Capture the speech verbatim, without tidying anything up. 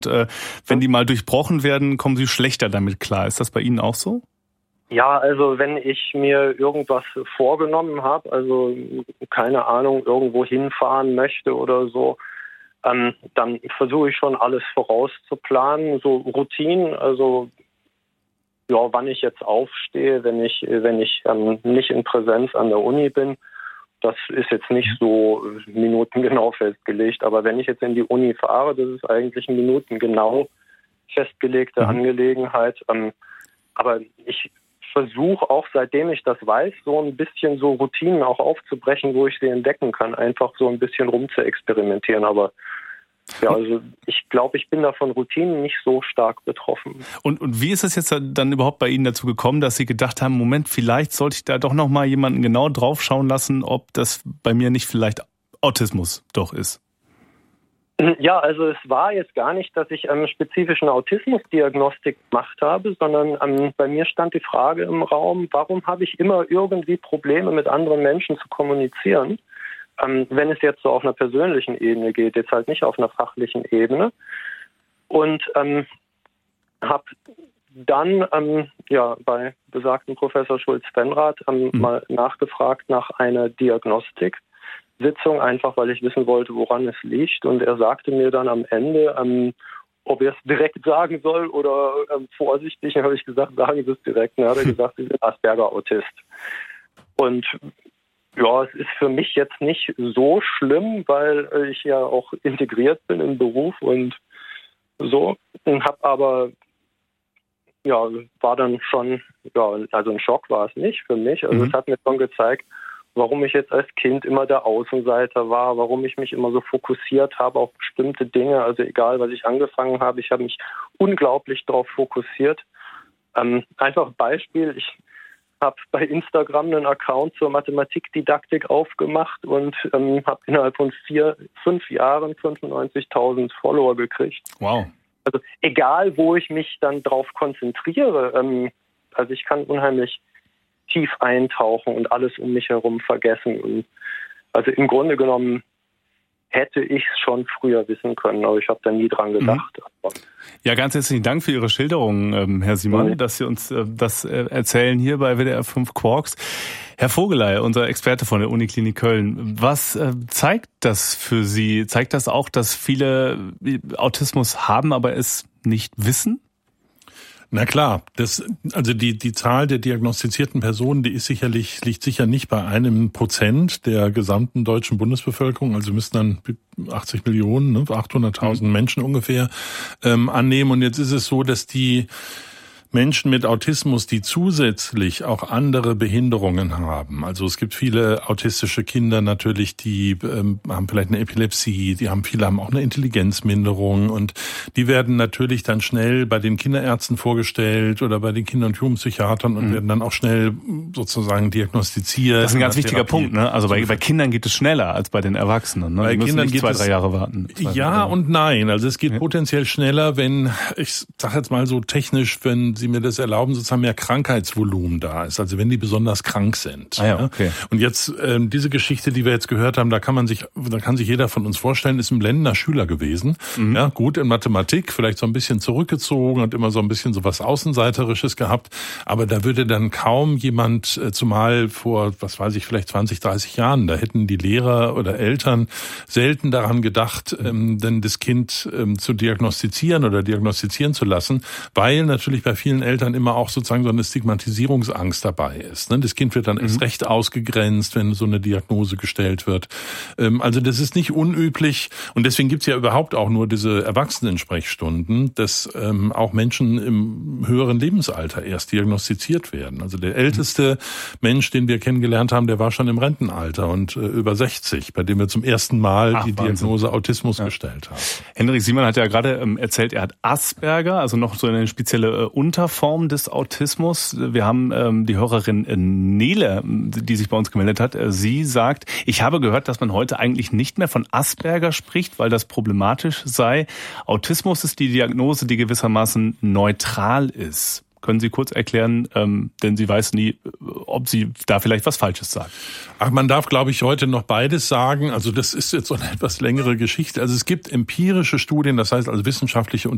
äh, wenn die mal durchbrochen werden, kommen Sie schlechter damit klar. Ist das bei Ihnen auch so? Ja, also wenn ich mir irgendwas vorgenommen habe, also keine Ahnung, irgendwo hinfahren möchte oder so, ähm, dann versuche ich schon alles vorauszuplanen, so Routinen, also ja, wann ich jetzt aufstehe, wenn ich wenn ich ähm, nicht in Präsenz an der Uni bin. Das ist jetzt nicht so minutengenau festgelegt, aber wenn ich jetzt in die Uni fahre, das ist eigentlich minutengenau festgelegte mhm. Angelegenheit. Ähm, aber ich versuche auch, seitdem ich das weiß, so ein bisschen so Routinen auch aufzubrechen, wo ich sie entdecken kann, einfach so ein bisschen rum zu experimentieren. Aber ja, also ich glaube, ich bin da von Routinen nicht so stark betroffen. Und, und wie ist es jetzt dann überhaupt bei Ihnen dazu gekommen, dass Sie gedacht haben, Moment, vielleicht sollte ich da doch noch mal jemanden genau drauf schauen lassen, ob das bei mir nicht vielleicht Autismus doch ist? Ja, also es war jetzt gar nicht, dass ich ähm, spezifischen Autismusdiagnostik gemacht habe, sondern ähm, bei mir stand die Frage im Raum, warum habe ich immer irgendwie Probleme mit anderen Menschen zu kommunizieren? Ähm, wenn es jetzt so auf einer persönlichen Ebene geht, jetzt halt nicht auf einer fachlichen Ebene. Und ähm, habe dann ähm, ja bei besagten Professor Schulz-Fenrath ähm, mhm. mal nachgefragt nach einer Diagnostiksitzung, einfach weil ich wissen wollte, woran es liegt. Und er sagte mir dann am Ende, ähm, ob er es direkt sagen soll oder ähm, vorsichtig. Dann habe ich gesagt, sagen Sie es direkt. Dann hat er gesagt, Sie sind Asperger-Autist. Und ja, es ist für mich jetzt nicht so schlimm, weil ich ja auch integriert bin im Beruf und so. Und habe aber, ja, war dann schon, ja, also ein Schock war es nicht für mich. Also mhm. es hat mir schon gezeigt, warum ich jetzt als Kind immer der Außenseiter war, warum ich mich immer so fokussiert habe auf bestimmte Dinge. Also egal, was ich angefangen habe, ich habe mich unglaublich darauf fokussiert. Ähm, einfach ein Beispiel, ich habe bei Instagram einen Account zur Mathematikdidaktik aufgemacht und ähm, habe innerhalb von vier, fünf Jahren fünfundneunzigtausend Follower gekriegt. Wow. Also egal, wo ich mich dann drauf konzentriere, ähm, also ich kann unheimlich tief eintauchen und alles um mich herum vergessen. Und also im Grunde genommen hätte ich es schon früher wissen können, aber ich habe da nie dran gedacht. Mhm. Ja, ganz herzlichen Dank für Ihre Schilderung, ähm, Herr Simon, mhm. dass Sie uns äh, das äh, erzählen hier bei W D R fünf Quarks. Herr Vogeley, unser Experte von der Uniklinik Köln, was äh, zeigt das für Sie? Zeigt das auch, dass viele Autismus haben, aber es nicht wissen? Na klar, das, also die, die Zahl der diagnostizierten Personen, die ist sicherlich, liegt sicher nicht bei einem Prozent der gesamten deutschen Bundesbevölkerung. Also müssen dann achtzig Millionen, ne, achthunderttausend mhm. Menschen ungefähr, ähm, annehmen. Und jetzt ist es so, dass die Menschen mit Autismus, die zusätzlich auch andere Behinderungen haben. Also es gibt viele autistische Kinder natürlich, die ähm, haben vielleicht eine Epilepsie, die haben viele haben auch eine Intelligenzminderung und die werden natürlich dann schnell bei den Kinderärzten vorgestellt oder bei den Kinder- und Jugendpsychiatern und mhm. werden dann auch schnell sozusagen diagnostiziert. Das ist ein ganz wichtiger Therapie. Punkt, ne? Also bei, bei Kindern geht es schneller als bei den Erwachsenen. Ne? Bei die müssen Kindern nicht geht zwei, es, drei Jahre warten. Ja Jahre. Und nein. Also es geht ja. potenziell schneller, wenn, ich sage jetzt mal so technisch, wenn Sie mir das erlauben, sozusagen mehr Krankheitsvolumen da ist, also wenn die besonders krank sind. Ah ja, okay. Und jetzt ähm, diese Geschichte, die wir jetzt gehört haben, da kann man sich, da kann sich jeder von uns vorstellen, ist ein blendender Schüler gewesen. Mhm. Ja, gut in Mathematik, vielleicht so ein bisschen zurückgezogen und immer so ein bisschen so was Außenseiterisches gehabt, aber da würde dann kaum jemand, äh, zumal vor, was weiß ich, vielleicht zwanzig, dreißig Jahren, da hätten die Lehrer oder Eltern selten daran gedacht, ähm, denn das Kind ähm, zu diagnostizieren oder diagnostizieren zu lassen, weil natürlich bei vielen Eltern immer auch sozusagen so eine Stigmatisierungsangst dabei ist. Das Kind wird dann mhm. erst recht ausgegrenzt, wenn so eine Diagnose gestellt wird. Also das ist nicht unüblich und deswegen gibt es ja überhaupt auch nur diese Erwachsenen-Sprechstunden, dass auch Menschen im höheren Lebensalter erst diagnostiziert werden. Also der älteste mhm. Mensch, den wir kennengelernt haben, der war schon im Rentenalter und über sechzig, bei dem wir zum ersten Mal Ach, die Diagnose Wahnsinn. Autismus ja. gestellt haben. Hendrik Simon hat ja gerade erzählt, er hat Asperger, also noch so eine spezielle Unterform des Autismus. Wir haben ähm, die Hörerin Nele, die sich bei uns gemeldet hat. Sie sagt, ich habe gehört, dass man heute eigentlich nicht mehr von Asperger spricht, weil das problematisch sei. Autismus ist die Diagnose, die gewissermaßen neutral ist. Können Sie kurz erklären, ähm, denn sie weiß nie, ob sie da vielleicht was Falsches sagt. Ach, man darf, glaube ich, heute noch beides sagen. Also das ist jetzt so eine etwas längere Geschichte. Also es gibt empirische Studien, das heißt also wissenschaftliche